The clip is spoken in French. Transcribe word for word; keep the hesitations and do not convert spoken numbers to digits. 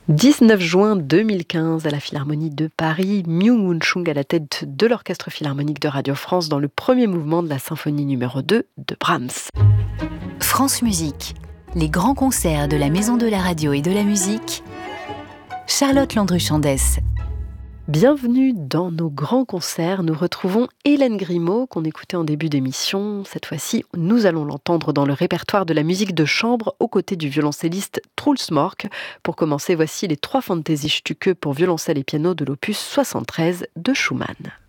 dix-neuf juin deux mille quinze, à la Philharmonie de Paris, Myung-Whun Chung à la tête de l'Orchestre Philharmonique de Radio France dans le premier mouvement de la symphonie numéro deux de Brahms. France Musique, les grands concerts de la Maison de la Radio et de la Musique. Charlotte Landru-Chandès. Bienvenue dans nos grands concerts. Nous retrouvons Hélène Grimaud, qu'on écoutait en début d'émission. Cette fois-ci, nous allons l'entendre dans le répertoire de la musique de chambre aux côtés du violoncelliste Truls Mork. Pour commencer, voici les trois Fantasiestücke pour violoncelle et piano de l'opus soixante-treize de Schumann.